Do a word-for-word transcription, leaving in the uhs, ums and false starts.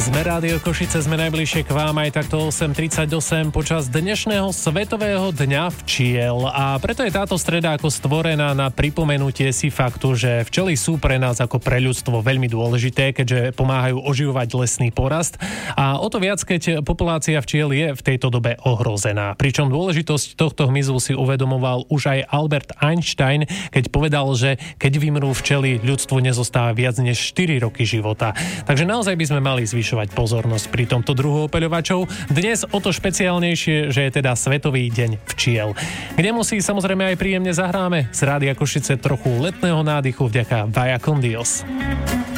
Sme Rádio Košice, sme najbližšie k vám aj takto osem tridsaťosem počas dnešného Svetového dňa včiel. A preto je táto streda ako stvorená na pripomenutie si faktu, že včely sú pre nás ako pre ľudstvo veľmi dôležité, keďže pomáhajú oživovať lesný porast. A o to viac, keď populácia včiel je v tejto dobe ohrozená. Pričom dôležitosť tohto hmyzu si uvedomoval už aj Albert Einstein, keď povedal, že keď vymrú včely, ľudstvu nezostáva viac než štyri roky života. Takže naozaj by sme mali zvyšovať pozornosť pri tomto druhu opeľovačov. Dnes o to špeciálnejšie, že je teda Svetový deň včiel. Kde musí samozrejme aj príjemne zahráme z Rádia Košice trochu letného nádychu vďaka Vaya con Dios.